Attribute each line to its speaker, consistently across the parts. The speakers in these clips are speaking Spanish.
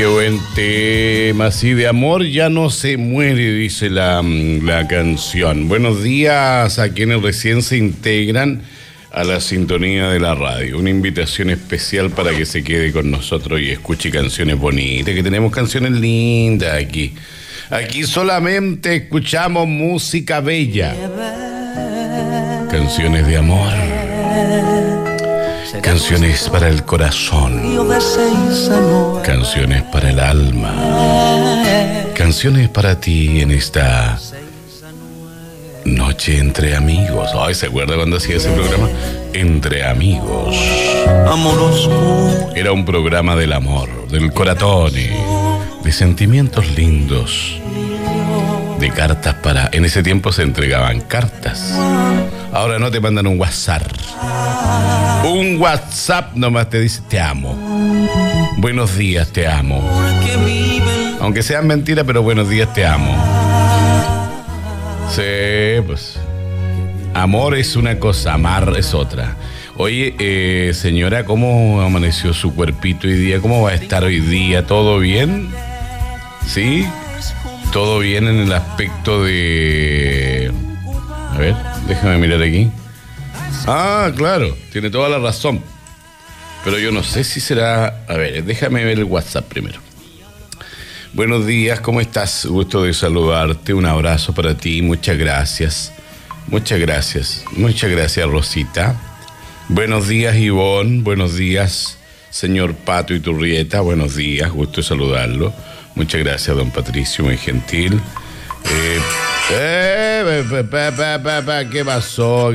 Speaker 1: qué buen tema. Sí, de amor ya no se muere, dice la canción. Buenos días a quienes recién se integran a la sintonía de la radio. Una invitación especial para que se quede con nosotros y escuche canciones bonitas, que tenemos canciones lindas aquí. Aquí solamente escuchamos música bella. Canciones de amor. Canciones para el corazón. Canciones para el alma. Canciones para ti en esta noche entre amigos. Ay, ¿se acuerda cuando hacía ese programa? Entre amigos. Era un programa del amor, del coratone, de sentimientos lindos, de cartas para... En ese tiempo se entregaban cartas. Ahora no te mandan un WhatsApp. Un WhatsApp nomás te dice te amo. Buenos días, te amo. Aunque sean mentiras, pero buenos días, te amo. Sí, pues. Amor es una cosa, amar es otra. Oye, señora, ¿cómo amaneció su cuerpito hoy día? ¿Cómo va a estar hoy día? ¿Todo bien? ¿Sí? ¿Todo bien en el aspecto de...? A ver, déjame mirar aquí. Ah, claro, tiene toda la razón. Pero yo no sé si será... A ver, déjame ver el WhatsApp primero. Buenos días, ¿cómo estás? Gusto de saludarte, un abrazo para ti, muchas gracias. Muchas gracias, Rosita. Buenos días, Ivonne, buenos días, señor Pato Iturrieta, buenos días, gusto de saludarlo. Muchas gracias, don Patricio, muy gentil. ¿Qué pasó?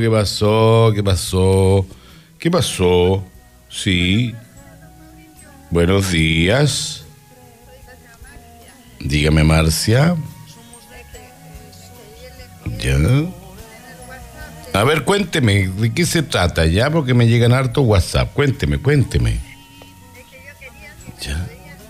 Speaker 1: ¿Qué pasó? Sí. Buenos días. Dígame, Marcia. ¿Ya? A ver, cuénteme, ¿de qué se trata ya? Porque me llegan harto WhatsApp. Cuénteme. ¿Ya?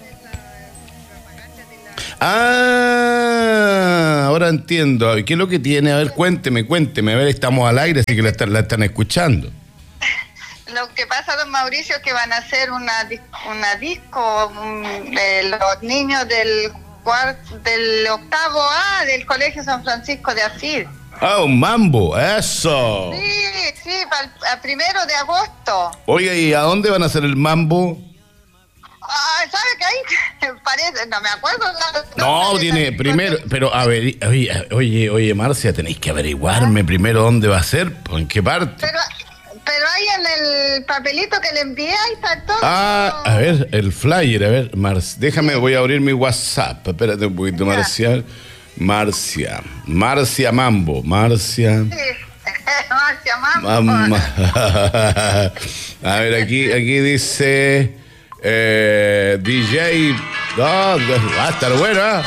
Speaker 1: Ah, ahora entiendo. ¿Qué es lo que tiene? A ver, cuénteme. A ver, estamos al aire, así que la están escuchando.
Speaker 2: Lo que pasa, don Mauricio, es que van a hacer una disco de los niños del octavo A del Colegio San Francisco de Asís.
Speaker 1: Ah, un mambo, eso.
Speaker 2: Sí, para el 1 de agosto.
Speaker 1: Oye, ¿y a dónde van a hacer el mambo?
Speaker 2: ¿Sabe que ahí parece? No me acuerdo.
Speaker 1: No, tiene primero, pero a ver, oye, Marcia, tenéis que averiguarme primero dónde va a ser, en qué parte.
Speaker 2: Pero ahí en el papelito que le envié, ahí está todo.
Speaker 1: Ah, a ver, el flyer, a ver, déjame, voy a abrir mi WhatsApp, espérate un poquito, Marcia Mambo, Marcia. Sí.
Speaker 2: Marcia Mambo.
Speaker 1: A ver, aquí dice... DJ, va a estar bueno, ¿eh?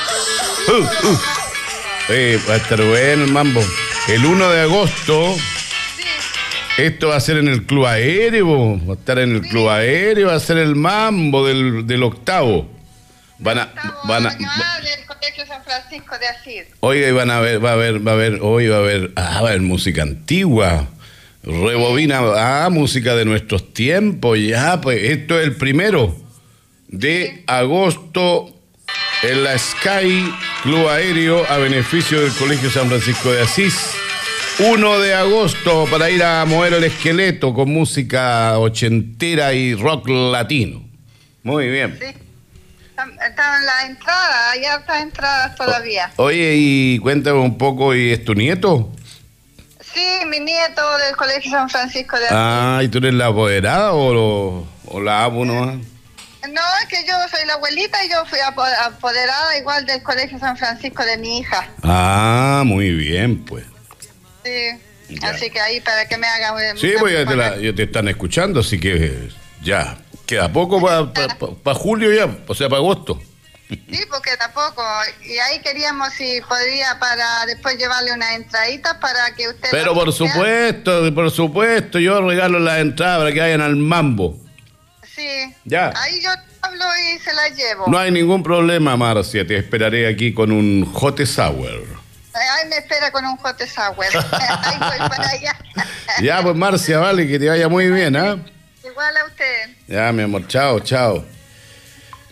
Speaker 1: Va a estar bueno el mambo. El 1 de agosto, esto va a ser en el Club Aéreo, va a estar en el Club Aéreo, va a ser el mambo del octavo. Van a
Speaker 2: del Colegio San Francisco de Asís.
Speaker 1: Oiga, y va a haber música antigua. Rebobina, música de nuestros tiempos, ya, pues esto es el 1 de agosto en la Sky Club Aéreo a beneficio del Colegio San Francisco de Asís. 1 de agosto para ir a mover el esqueleto con música ochentera y rock latino. Muy bien.
Speaker 2: Sí. Están las entradas, hay hartas entradas todavía.
Speaker 1: Oye, y cuéntame un poco, ¿y es tu nieto?
Speaker 2: Sí, mi nieto del Colegio San Francisco de Asís.
Speaker 1: Ah, ¿y tú eres la apoderada o la abo nomás?
Speaker 2: No, es que yo soy la abuelita y yo fui apoderada igual del Colegio San Francisco de mi hija.
Speaker 1: Ah, muy bien, pues.
Speaker 2: Sí, ya. Así que ahí para que me hagan...
Speaker 1: Sí, pues ya te están escuchando, así que ya, queda poco para julio ya, o sea, para agosto.
Speaker 2: Sí, porque tampoco. Y ahí queríamos si podría para después llevarle una entradita para que usted...
Speaker 1: Pero por supuesto, yo regalo las entradas para que vayan al mambo.
Speaker 2: Sí.
Speaker 1: Ya.
Speaker 2: Ahí yo hablo y se la llevo.
Speaker 1: No hay ningún problema, Marcia, te esperaré aquí con un hot sour.
Speaker 2: Ahí me espera con un hot sour. Ahí voy para allá.
Speaker 1: Ya, pues Marcia, vale, que te vaya muy bien, ¿ah?
Speaker 2: Igual a usted.
Speaker 1: Ya, mi amor, chao.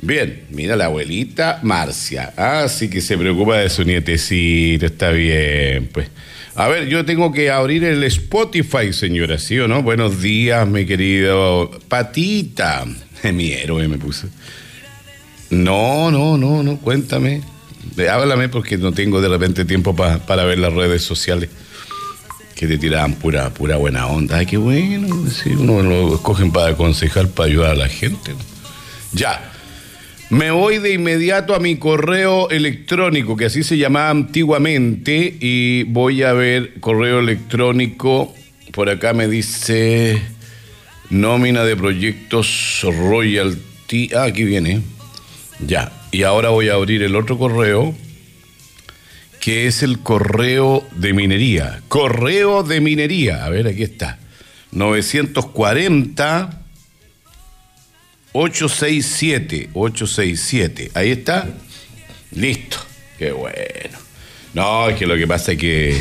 Speaker 1: Bien, mira la abuelita Marcia. Ah, sí que se preocupa de su nietecito, está bien, pues. A ver, yo tengo que abrir el Spotify, señora, ¿sí o no? Buenos días, mi querido Patita. Mi héroe me puse. No, cuéntame. Háblame porque no tengo de repente tiempo para ver las redes sociales. Que te tiraban pura buena onda. Ay, qué bueno. Sí, uno lo escogen para aconsejar, para ayudar a la gente. Ya. Me voy de inmediato a mi correo electrónico, que así se llamaba antiguamente, y voy a ver correo electrónico. Por acá me dice nómina de proyectos royalty. Ah, aquí viene. Ya. Y ahora voy a abrir el otro correo, que es el correo de minería. Correo de minería. A ver, aquí está. 940 867. Ahí está. Listo. Qué bueno. No, es que lo que pasa es que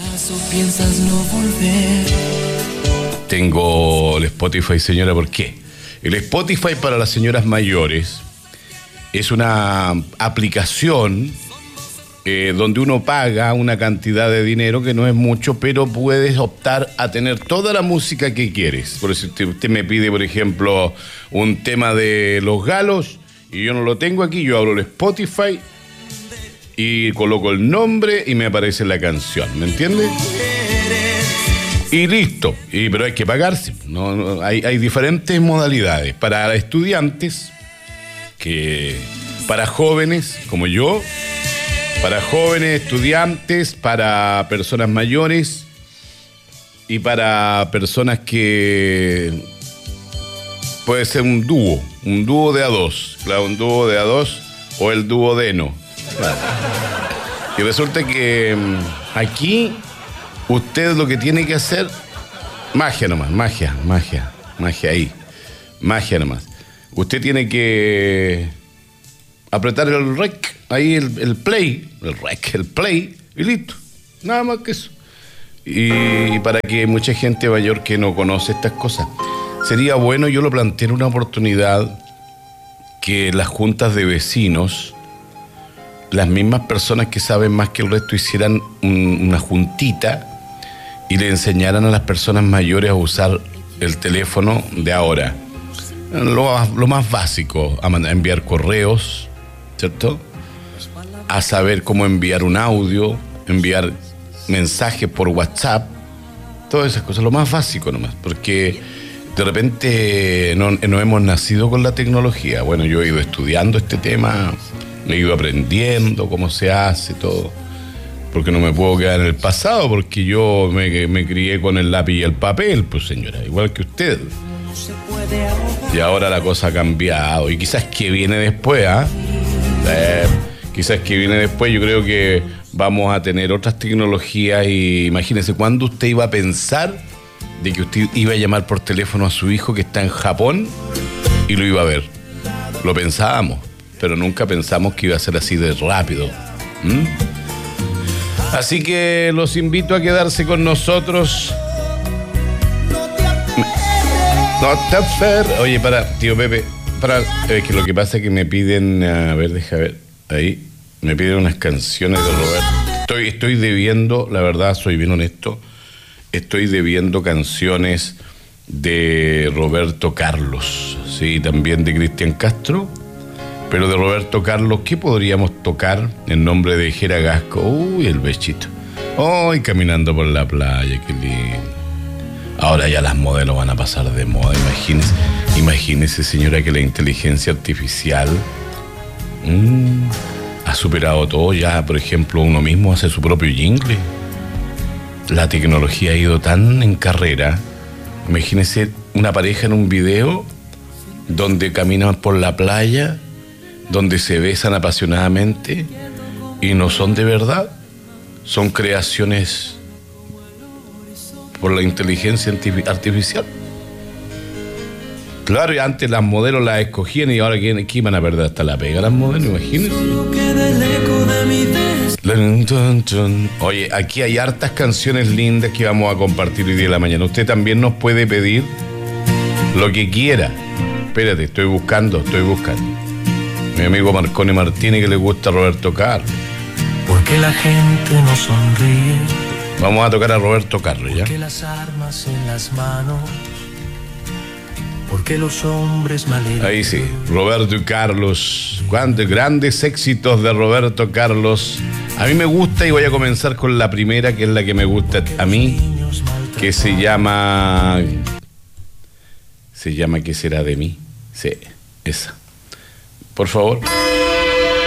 Speaker 1: tengo el Spotify, señora. ¿Por qué? El Spotify para las señoras mayores es una aplicación donde uno paga una cantidad de dinero que no es mucho, pero puedes optar a tener toda la música que quieres. Por eso usted me pide, por ejemplo, un tema de Los Galos y yo no lo tengo aquí, yo abro el Spotify y coloco el nombre y me aparece la canción, ¿me entiende? Y listo, pero hay que pagarse. Hay diferentes modalidades para estudiantes, para jóvenes como yo, para jóvenes, estudiantes, para personas mayores y para personas que puede ser un dúo de a dos, claro, un dúo de a dos o el duodeno. Claro. Y resulta que aquí usted lo que tiene que hacer, magia nomás, magia ahí, magia nomás. Usted tiene que apretar el rec, ahí el play, el play, y listo. Nada más que eso. Y para que mucha gente mayor que no conoce estas cosas, sería bueno, yo lo planteé en una oportunidad, que las juntas de vecinos, las mismas personas que saben más que el resto, hicieran una juntita y le enseñaran a las personas mayores a usar el teléfono de ahora. Lo más básico, a enviar correos, ¿cierto? A saber cómo enviar un audio, enviar mensajes por WhatsApp, todas esas cosas, lo más básico nomás, porque de repente no hemos nacido con la tecnología. Bueno, yo he ido estudiando este tema, he ido aprendiendo cómo se hace todo, porque no me puedo quedar en el pasado, porque yo me crié con el lápiz y el papel, pues señora, igual que usted. Y ahora la cosa ha cambiado, y quizás que viene después, quizás que viene después, yo creo que vamos a tener otras tecnologías. Y imagínese, ¿cuándo usted iba a pensar de que usted iba a llamar por teléfono a su hijo que está en Japón y lo iba a ver? Lo pensábamos, pero nunca pensamos que iba a ser así de rápido. Así que los invito a quedarse con nosotros. No te aferres. Oye, tío Pepe, es que lo que pasa es que me piden, a ver, deja ver, ahí, me piden unas canciones de Roberto. Estoy debiendo, la verdad, soy bien honesto, estoy debiendo canciones de Roberto Carlos, sí, también de Cristian Castro, pero de Roberto Carlos, ¿qué podríamos tocar en nombre de Jera Gasco? Uy, el besito. Ay, caminando por la playa, qué lindo. Ahora ya las modelos van a pasar de moda, imagínese, señora, que la inteligencia artificial ha superado todo. Ya, por ejemplo, uno mismo hace su propio jingle. La tecnología ha ido tan en carrera. Imagínese una pareja en un video donde caminan por la playa, donde se besan apasionadamente y no son de verdad, son creaciones por la inteligencia artificial. Claro, y antes las modelos las escogían y ahora ¿quién iban a perder hasta la pega las modelos? Imagínense. Oye, aquí hay hartas canciones lindas que vamos a compartir hoy día de la mañana. Usted también nos puede pedir lo que quiera. Espérate, estoy buscando. Mi amigo Marconi Martínez, que le gusta Roberto Carlos.
Speaker 3: Porque la gente no sonríe.
Speaker 1: Vamos a tocar a Roberto Carlos, ¿ya?
Speaker 3: Porque las armas en las manos. Porque los hombres malheridos.
Speaker 1: Ahí sí, Roberto Carlos. ¿Cuántos grandes éxitos de Roberto Carlos? A mí me gusta, y voy a comenzar con la primera, que es la que me gusta a mí, que se llama ¿Qué será de mí? Sí, esa. Por favor.